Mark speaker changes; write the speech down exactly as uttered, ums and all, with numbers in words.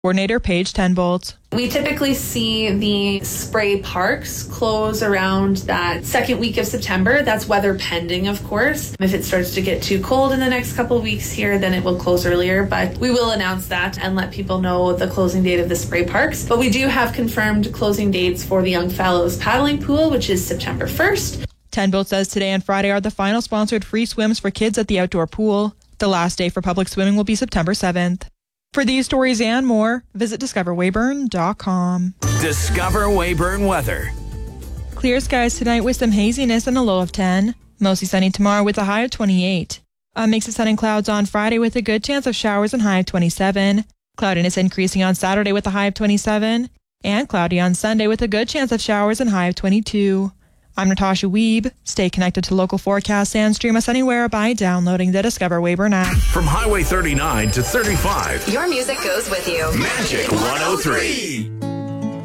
Speaker 1: Coordinator Paige Tenbolt.
Speaker 2: We typically see the spray parks close around that second week of September. That's weather pending, of course. If it starts to get too cold in the next couple of weeks here, then it will close earlier. But we will announce that and let people know the closing date of the spray parks. But we do have confirmed closing dates for the Young Fellows paddling pool, which is September first.
Speaker 1: Tenbolt says today and Friday are the final sponsored free swims for kids at the outdoor pool. The last day for public swimming will be September seventh. For these stories and more, visit discover weyburn dot com.
Speaker 3: Discover Weyburn weather.
Speaker 1: Clear skies tonight with some haziness and a low of ten. Mostly sunny tomorrow with a high of twenty-eight. A mix of sun and clouds on Friday with a good chance of showers and high of twenty-seven. Cloudiness increasing on Saturday with a high of twenty-seven. And cloudy on Sunday with a good chance of showers and high of twenty-two. I'm Natasha Wiebe. Stay connected to local forecasts and stream us anywhere by downloading the Discover Weyburn app.
Speaker 3: From Highway thirty-nine to thirty-five.
Speaker 4: Your music goes with you.
Speaker 3: Magic one oh three.